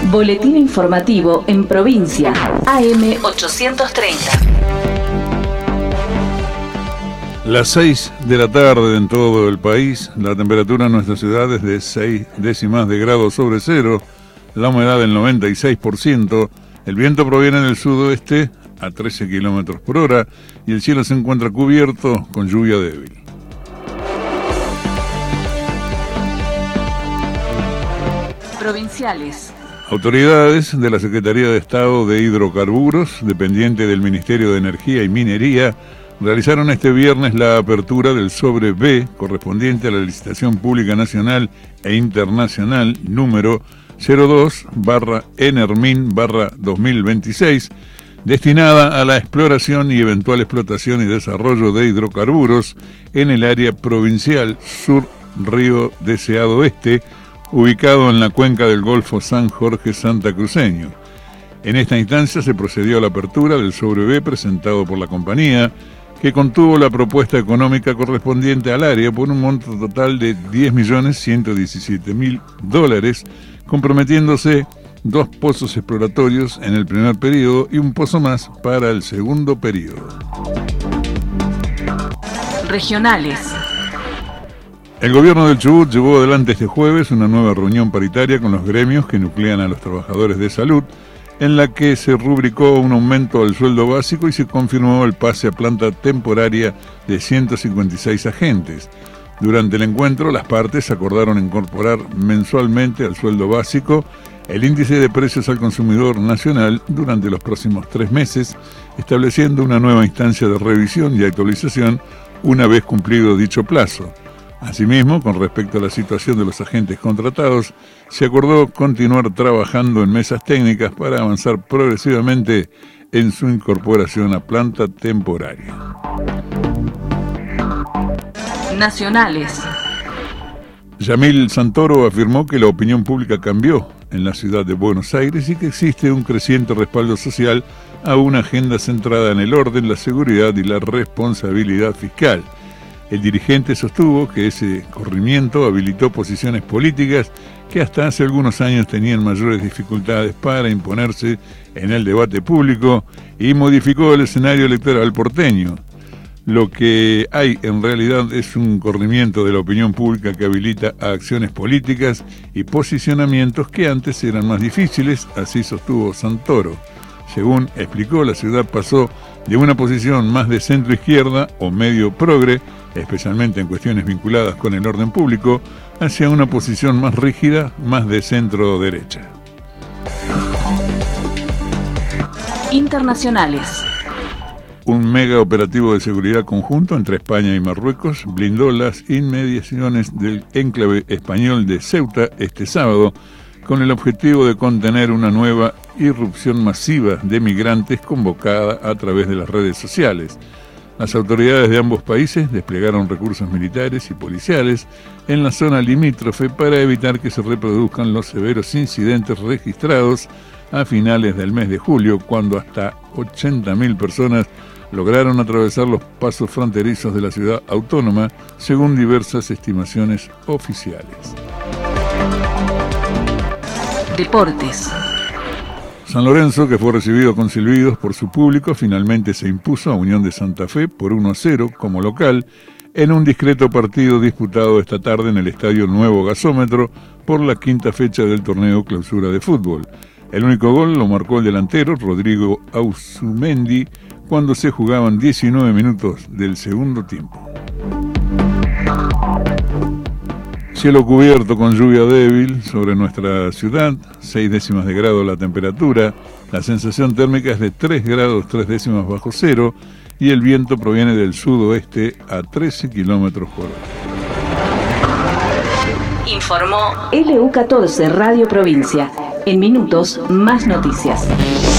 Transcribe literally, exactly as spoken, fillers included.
Boletín informativo en provincia. A M ochocientos treinta. Las seis de la tarde en todo el país. La temperatura en nuestra ciudad es de seis décimas de grado sobre cero. La humedad del noventa y seis por ciento. El viento proviene del sudoeste a trece kilómetros por hora y el cielo se encuentra cubierto con lluvia débil. Provinciales. Autoridades de la Secretaría de Estado de Hidrocarburos, dependiente del Ministerio de Energía y Minería, realizaron este viernes la apertura del sobre B correspondiente a la licitación pública nacional e internacional número cero dos barra Enermin barra dos mil veintiséis, destinada a la exploración y eventual explotación y desarrollo de hidrocarburos en el área provincial Sur Río Deseado Este, ubicado en la cuenca del Golfo San Jorge Santacruceño. En esta instancia se procedió a la apertura del sobre B presentado por la compañía, que contuvo la propuesta económica correspondiente al área por un monto total de diez millones ciento diecisiete mil dólares, comprometiéndose dos pozos exploratorios en el primer periodo y un pozo más para el segundo periodo. Regionales. El gobierno del Chubut llevó adelante este jueves una nueva reunión paritaria con los gremios que nuclean a los trabajadores de salud, en la que se rubricó un aumento al sueldo básico y se confirmó el pase a planta temporaria de ciento cincuenta y seis agentes. Durante el encuentro, las partes acordaron incorporar mensualmente al sueldo básico el índice de precios al consumidor nacional durante los próximos tres meses, estableciendo una nueva instancia de revisión y actualización una vez cumplido dicho plazo. Asimismo, con respecto a la situación de los agentes contratados, se acordó continuar trabajando en mesas técnicas para avanzar progresivamente en su incorporación a planta temporaria. Nacionales. Yamil Santoro afirmó que la opinión pública cambió en la ciudad de Buenos Aires y que existe un creciente respaldo social a una agenda centrada en el orden, la seguridad y la responsabilidad fiscal. El dirigente sostuvo que ese corrimiento habilitó posiciones políticas que hasta hace algunos años tenían mayores dificultades para imponerse en el debate público y modificó el escenario electoral porteño. Lo que hay en realidad es un corrimiento de la opinión pública que habilita a acciones políticas y posicionamientos que antes eran más difíciles, así sostuvo Santoro. Según explicó, la ciudad pasó de una posición más de centro-izquierda o medio progre, especialmente en cuestiones vinculadas con el orden público, hacia una posición más rígida, más de centro-derecha. Internacionales. Un mega operativo de seguridad conjunto entre España y Marruecos blindó las inmediaciones del enclave español de Ceuta este sábado, con el objetivo de contener una nueva irrupción masiva de migrantes convocada a través de las redes sociales. Las autoridades de ambos países desplegaron recursos militares y policiales en la zona limítrofe para evitar que se reproduzcan los severos incidentes registrados a finales del mes de julio, cuando hasta ochenta mil personas lograron atravesar los pasos fronterizos de la ciudad autónoma, según diversas estimaciones oficiales. Deportes. San Lorenzo, que fue recibido con silbidos por su público, finalmente se impuso a Unión de Santa Fe por uno a cero como local en un discreto partido disputado esta tarde en el Estadio Nuevo Gasómetro por la quinta fecha del torneo Clausura de Fútbol. El único gol lo marcó el delantero Rodrigo Ausumendi cuando se jugaban diecinueve minutos del segundo tiempo. Cielo cubierto con lluvia débil sobre nuestra ciudad, seis décimas de grado la temperatura, la sensación térmica es de tres grados tres décimas bajo cero y el viento proviene del sudoeste a trece kilómetros por hora. Informó L U catorce Radio Provincia. En minutos, más noticias.